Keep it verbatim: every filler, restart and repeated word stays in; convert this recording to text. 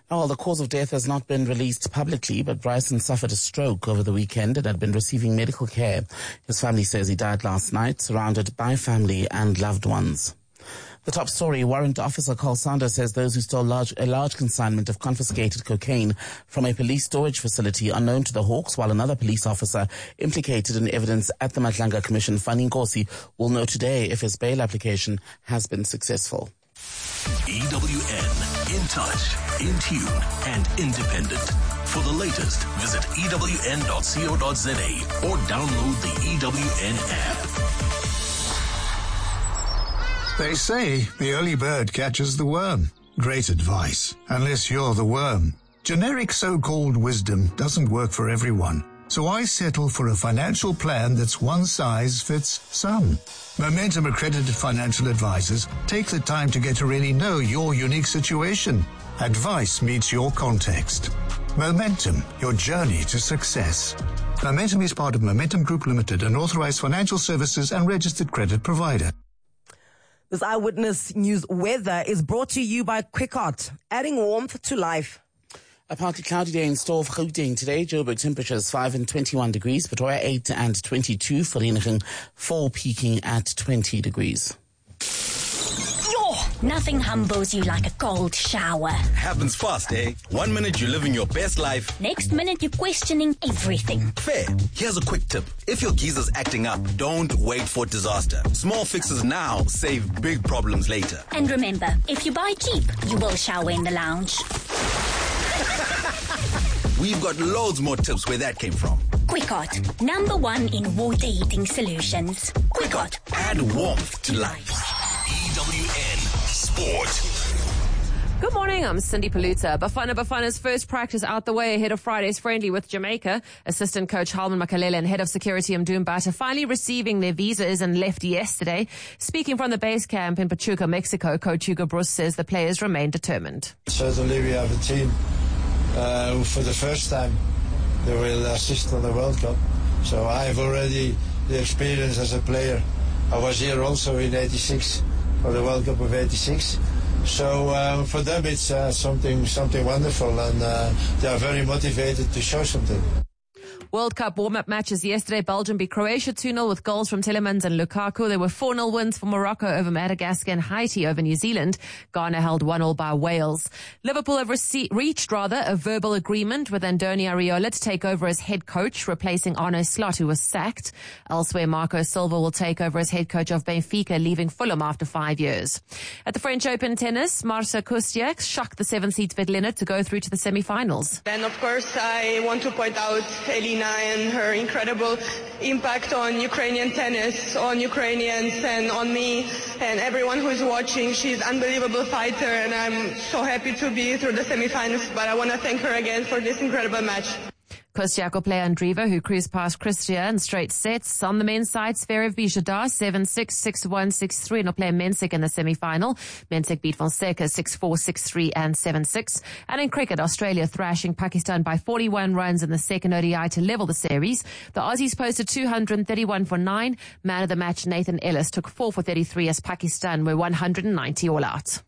Well, the cause of death has not been released publicly, but Bryson suffered a stroke over the weekend and had been receiving medical care. His family says he died last night, surrounded by family and loved ones. The top story, Warrant Officer Carl Sander says those who stole large, a large consignment of confiscated cocaine from a police storage facility are known to the Hawks, while another police officer implicated in evidence at the Matlanga Commission, Fani Nkosi, will know today if his bail application has been successful. E W N, in touch, in tune, and independent. For the latest, visit E W N dot co dot za or download the E W N app. They say the early bird catches the worm. Great advice, unless you're the worm. Generic so-called wisdom doesn't work for everyone, so I settle for a financial plan that's one size fits some. Momentum accredited financial advisors take the time to get to really know your unique situation. Advice meets your context. Momentum, your journey to success. Momentum is part of Momentum Group Limited, an authorized financial services and registered credit provider. This Eyewitness News weather is brought to you by Quickart, adding warmth to life. A partly cloudy day in store for Gauteng today. Joburg temperatures five and twenty-one degrees, Pretoria eight and twenty-two, Vereeniging four peaking at twenty degrees. Nothing humbles you like a cold shower. Happens fast, eh? One minute you're living your best life. Next minute you're questioning everything. Fair. Here's a quick tip. If your geezer's acting up, don't wait for disaster. Small fixes now save big problems later. And remember, if you buy cheap, you will shower in the lounge. We've got loads more tips where that came from. Quickart, number one in water heating solutions. Quickart, add warmth to life. E W N Sport. Good morning, I'm Cindy Paluta. Bafana Bafana's first practice out the way ahead of Friday's friendly with Jamaica. Assistant coach Halman Makalele and head of security Mdum Bata finally receiving their visas and left yesterday. Speaking from the base camp in Pachuca, Mexico, coach Hugo Bruce says the players remain determined. Certainly we have a team uh, who for the first time they will assist on the World Cup. So I have already the experience as a player. I was here also in eighty-six for the World Cup of eighty-six. So um, for them it's uh, something something wonderful, and uh, they are very motivated to show something. World Cup warm-up matches yesterday. Belgium beat Croatia two nil with goals from Tielemans and Lukaku. There were four nil wins for Morocco over Madagascar and Haiti over New Zealand. Ghana held one all by Wales. Liverpool have rece- reached rather a verbal agreement with Andoni Areola to take over as head coach, replacing Arno Slot, who was sacked. Elsewhere, Marco Silva will take over as head coach of Benfica, leaving Fulham after five years. At the French Open tennis, Marta Kustiak shocked the seven-seed Svetlana to go through to the semi-finals. And of course, I want to point out Elina and her incredible impact on Ukrainian tennis, on Ukrainians and on me and everyone who is watching. She's an unbelievable fighter, and I'm so happy to be through the semifinals, but I want to thank her again for this incredible match. Kostiak will play Andreeva, who cruised past Kristia in straight sets. On the men's side, Zverev beat Jadar seven six, six one, six three, and will play Mensik in the semi-final. Mensik beat Fonseca six four, six three, and seven six. And in cricket, Australia thrashing Pakistan by forty-one runs in the second O D I to level the series. The Aussies posted two hundred thirty-one for nine. Man of the match, Nathan Ellis, took four for thirty-three as Pakistan were one hundred ninety all out.